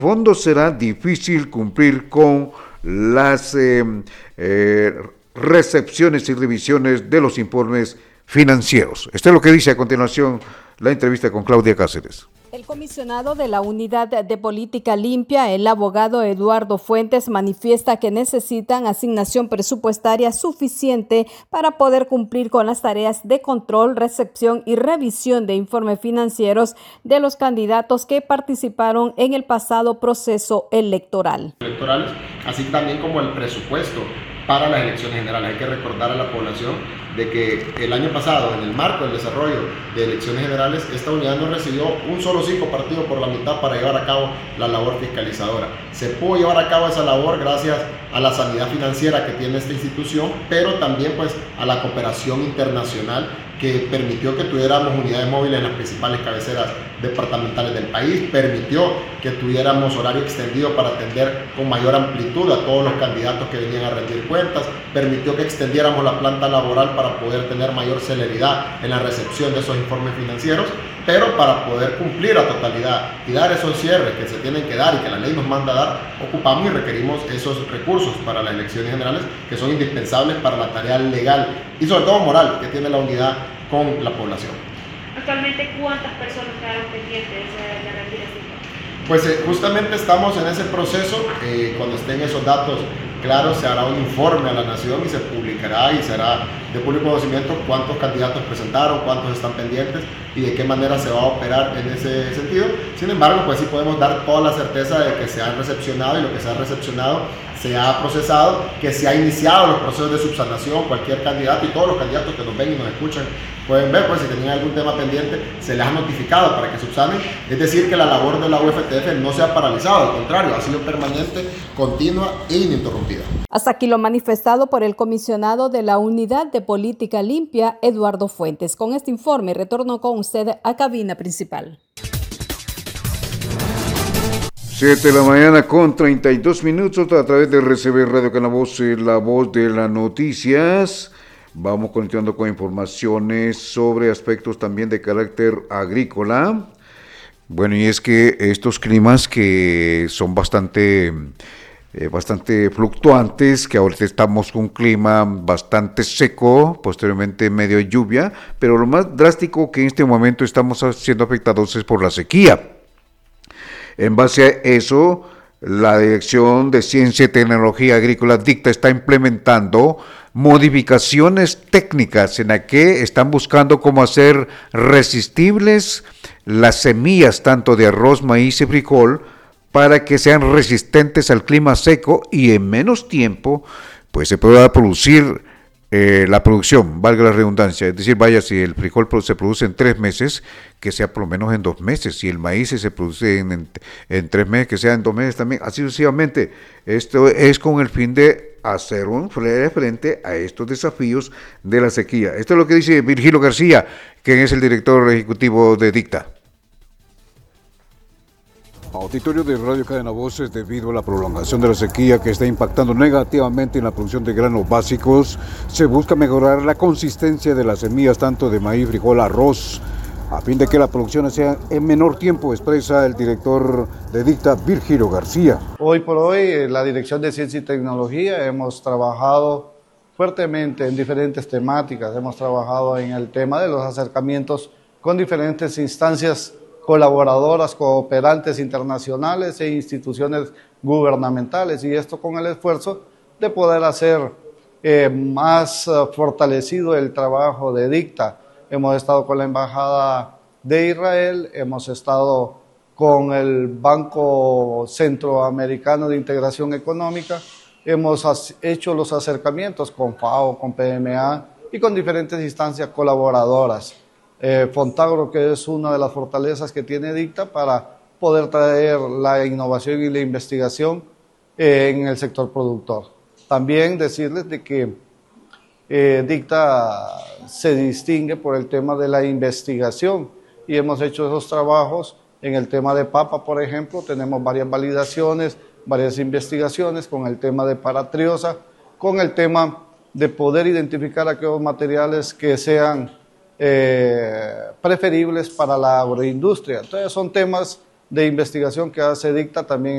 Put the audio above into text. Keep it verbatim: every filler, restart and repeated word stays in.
fondo será difícil cumplir con las eh, eh, recepciones y revisiones de los informes financieros. Esto es lo que dice a continuación la entrevista con Claudia Cáceres. El comisionado de la Unidad de Política Limpia, el abogado Eduardo Fuentes, manifiesta que necesitan asignación presupuestaria suficiente para poder cumplir con las tareas de control, recepción y revisión de informes financieros de los candidatos que participaron en el pasado proceso electoral. Electorales, así también como el presupuesto para las elecciones generales. Hay que recordar a la población de que el año pasado, en el marco del desarrollo de elecciones generales, esta unidad no recibió un solo cinco partido por la mitad para llevar a cabo la labor fiscalizadora. Se pudo llevar a cabo esa labor gracias a la sanidad financiera que tiene esta institución, pero también pues a la cooperación internacional que permitió que tuviéramos unidades móviles en las principales cabeceras departamentales del país, permitió que tuviéramos horario extendido para atender con mayor amplitud a todos los candidatos que venían a rendir cuentas, permitió que extendiéramos la planta laboral para poder tener mayor celeridad en la recepción de esos informes financieros, pero para poder cumplir a totalidad y dar esos cierres que se tienen que dar y que la ley nos manda a dar, ocupamos y requerimos esos recursos para las elecciones generales que son indispensables para la tarea legal y sobre todo moral que tiene la unidad con la población. Actualmente, ¿cuántas personas quedaron pendientes de, de rendir este informe? Pues eh, justamente estamos en ese proceso, eh, cuando estén esos datos claros se hará un informe a la nación y se publicará y será de público conocimiento cuántos candidatos presentaron, cuántos están pendientes y de qué manera se va a operar en ese sentido. Sin embargo, pues sí podemos dar toda la certeza de que se han recepcionado y lo que se ha recepcionado se ha procesado, que se ha iniciado los procesos de subsanación, cualquier candidato y todos los candidatos que nos ven y nos escuchan pueden ver, pues si tenían algún tema pendiente, se les ha notificado para que subsanen. Es decir, que la labor de la U F T F no se ha paralizado, al contrario, ha sido permanente, continua e ininterrumpida. Hasta aquí lo manifestado por el comisionado de la Unidad de Política Limpia, Eduardo Fuentes. Con este informe retorno con usted a cabina principal. siete de la mañana con treinta y dos minutos a través de R C B Radio Canavoz, la voz de las noticias. Vamos continuando con informaciones sobre aspectos también de carácter agrícola. Bueno, y es que estos climas que son bastante, eh, bastante fluctuantes, que ahorita estamos con un clima bastante seco, posteriormente medio de lluvia, pero lo más drástico que en este momento estamos siendo afectados es por la sequía. En base a eso, la Dirección de Ciencia y Tecnología Agrícola DICTA está implementando modificaciones técnicas en la que están buscando cómo hacer resistibles las semillas tanto de arroz, maíz y frijol para que sean resistentes al clima seco y en menos tiempo pues se pueda producir Eh, la producción, valga la redundancia, es decir, vaya, si el frijol se produce en tres meses, que sea por lo menos en dos meses, si el maíz se produce en, en, en tres meses, que sea en dos meses también, así sucesivamente. Esto es con el fin de hacer un frente a estos desafíos de la sequía. Esto es lo que dice Virgilio García, quien es el director ejecutivo de DICTA. Auditorio de Radio Cadena Voces, debido a la prolongación de la sequía que está impactando negativamente en la producción de granos básicos, se busca mejorar la consistencia de las semillas tanto de maíz, frijol, arroz, a fin de que la producción sea en menor tiempo, expresa el director de DICTA, Virgilio García. Hoy por hoy, la Dirección de Ciencia y Tecnología hemos trabajado fuertemente en diferentes temáticas, hemos trabajado en el tema de los acercamientos con diferentes instancias colaboradoras, cooperantes internacionales e instituciones gubernamentales, y esto con el esfuerzo de poder hacer eh, más uh, fortalecido el trabajo de DICTA. Hemos estado con la Embajada de Israel, hemos estado con el Banco Centroamericano de Integración Económica, hemos hecho los acercamientos con FAO, con P M A y con diferentes instancias colaboradoras. Eh, Fontagro, que es una de las fortalezas que tiene DICTA para poder traer la innovación y la investigación eh, en el sector productor. También decirles de que eh, DICTA se distingue por el tema de la investigación y hemos hecho esos trabajos en el tema de papa, por ejemplo, tenemos varias validaciones, varias investigaciones con el tema de paratriosa, con el tema de poder identificar aquellos materiales que sean Eh, preferibles para la agroindustria. Entonces son temas de investigación que hace DICTA también.